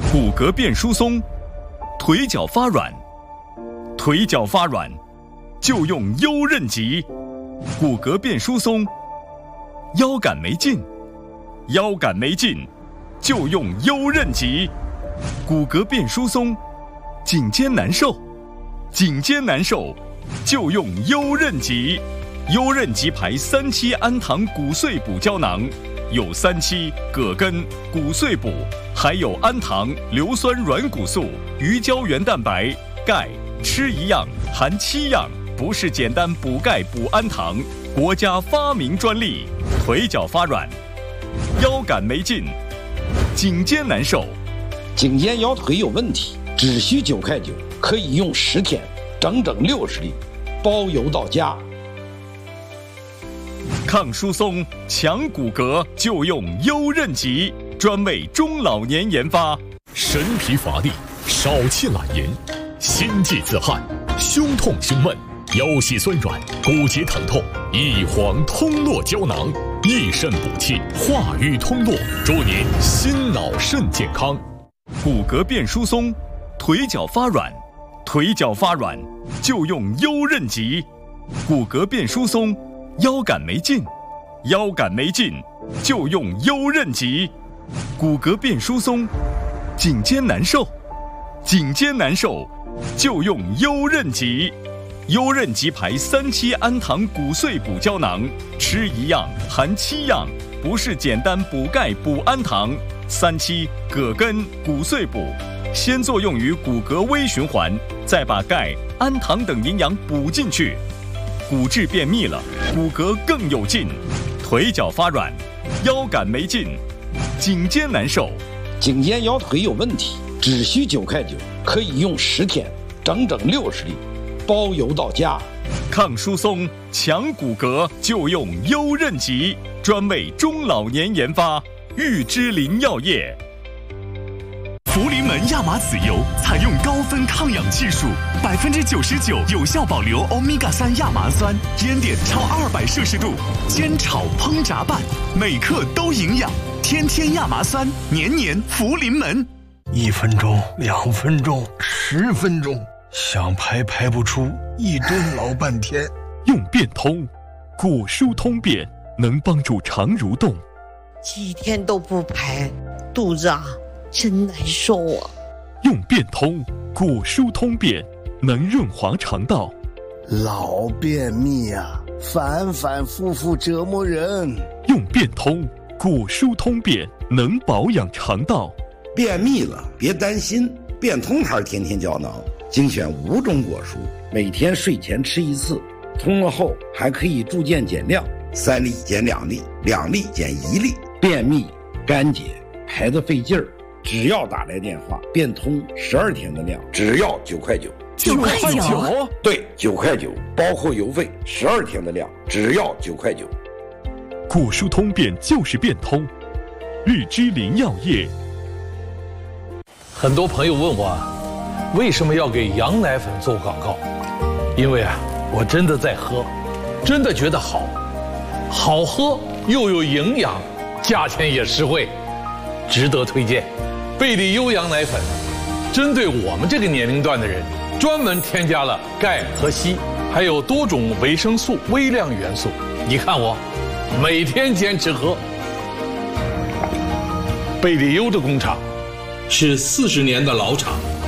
骨骼变疏松，腿脚发软，腿脚发软就用优韧极。骨骼变疏松，腰杆没劲，腰杆没劲就用优韧极。骨骼变疏松，颈肩难受，颈肩难受就用优韧极。优韧极牌3期氨糖骨碎补胶囊，有3期葛根、骨碎补，还有氨糖、硫酸软骨素、鱼胶原蛋白、钙，吃一样含7样，不是简单补钙补氨糖，国家发明专利。腿脚发软，腰杆没劲，颈肩难受， 颈肩腰腿有问题，只需9块9，可以用10天，整整60粒，包邮到家。 抗疏松、强骨骼就用优韧极，专为中老年研发。 神疲乏力，少气懒言，心悸自汗，胸痛胸闷，腰膝酸软，骨节疼痛，益黄通络胶囊，益肾补气，化瘀通络，祝您心脑肾健康。 骨骼变疏松，腿脚发软，腿脚发软就用优韧极。骨骼变疏松，腰杆没劲，腰杆没劲就用优韧极。骨骼变疏松，颈肩难受，颈肩难受就用优韧极。优韧极牌3期氨糖骨碎补胶囊，吃一样含7样，不是简单补钙补氨糖。3期葛根骨碎补，先作用于骨骼微循环，再把钙、氨糖等营养补进去，骨质变密了，骨骼更有劲。腿脚发软，腰杆没劲，颈肩难受， 颈肩腰腿有问题，只需9块9，可以用10天，整整60粒，包邮到家。 抗疏松、强骨骼就用优韧极，专为中老年研发。玉芝林药业。 福临门亚麻籽油采用高分抗氧技术，99%有效保留欧米伽3亚麻酸，烟点超200摄氏度，煎炒烹炸拌，每克都营养。天天亚麻酸，年年福临门。 1分钟、2分钟、10分钟，想排不出，一蹲老半天。 用变通，骨疏通便，能帮助肠蠕动。 几天都不排，肚子真难受啊！ 用变通，骨疏通便，能润滑肠道。 老便秘反反复复折磨人。 用变通，骨疏通便，能保养肠道。 便秘了别担心，变通牌天天胶囊精选5种果蔬，每天睡前吃1次，通了后还可以助渐减量，3粒减2粒，2粒减1粒。便秘、干结、排得费劲儿，只要打来电话，变通12天的量，只要9块9。 9块9？ 对，9块9，包括邮费，12天的量，只要9块9。 骨疏通便就是变通，玉芝林药业。 很多朋友问我，为什么要给羊奶粉做广告？因为我真的在喝，真的觉得好喝又有营养。价钱也实惠，值得推荐。贝里优羊奶粉针对我们这个年龄段的人，专门添加了钙和硒，还有多种维生素、微量元素。你看我每天坚持喝。贝里优的工厂是40年的老厂，